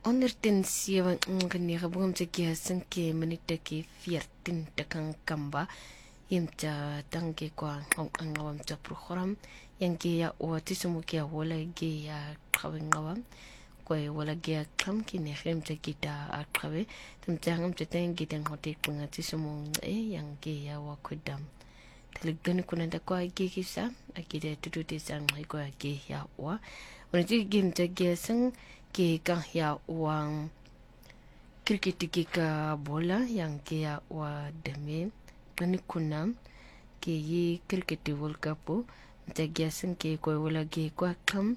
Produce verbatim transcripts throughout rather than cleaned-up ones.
honderdtien sewentig mtaki sanke minitaki veertien takang kamba yimta tange kwa ngawam ta program yange ya wati sumukia wala ge ya kawingawam kwa wala ge ya klamki ne khemta kita akrawe tumtangam tatengi den hote kunga tisumu e yange ya wakudam taligani kunanda kwa ge kisa akide tututi sang kwa ge ya wa unati gimta ge sang ke ka ya uang cricket ka bola yang ke ya wa deme kani kunam ke yi cricket world cup ta gasan ke ko wala ge kwa kam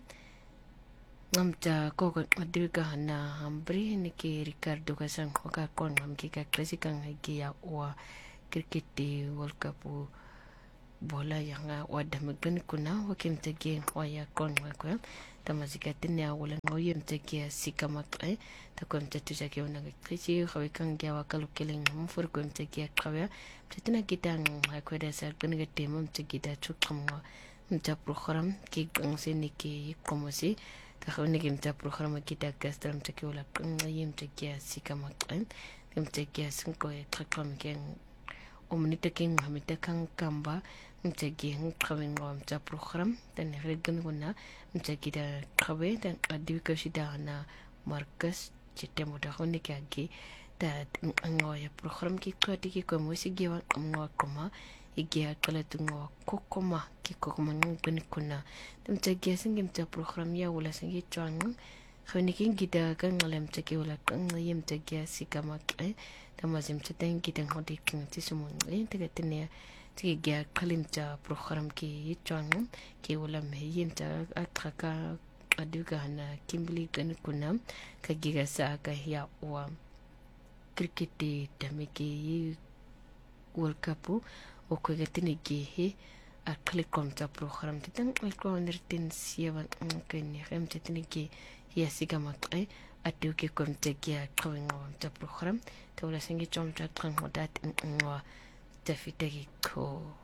ngamta ko ko madriga na hambri ni ke Ricardo ka sang ko ka kon ngam ke ka klasika ngi ya wa cricket world cup bola yang wa deme kani kuna wa kim ta ge wa ya kon wa ko tamazikatini ya wala ngoye mtekia sika matre takom tetu jake ona kichi khawe kangia wakalu keleng mfur ko mtekia khawe tetina kitang akweda sar kuniga temo mtekida chukamwa mta program ki gangse ki komosi ta khawne ki mta program kita kastam mtekia wala ngoye mtekia sika matre mtekia sinko e trakam ken omunita king hamita kang kamba mtegi khawe ngwa mta program tan regan guna mtegi da khawe dan adika shida na markas chete moda khone kagi da ngwa ya program ki kwati ki ko mosi gewa ngwa koma igia kala tungo kokoma ki kokoma ngben kuna mtegi singi mta program ya wala singi twang khone ki gida kan ngalam mtegi wala kan yem mtegi sikama e tamazim cheten ki dan hodi kin tisumun e tegatene tiga kalimta program ki twang ki wala meyimta atraka aduga na kimbli kan kunam kagiga sa ka ya wa cricket tamiki world cup o ko gatini ki he a klikomta program titan ko nirtin siya kan hem titini ki ya siga matre aduke komte ki kawingo ta program to la singi chomta tran hodat ngwa tafitegi ko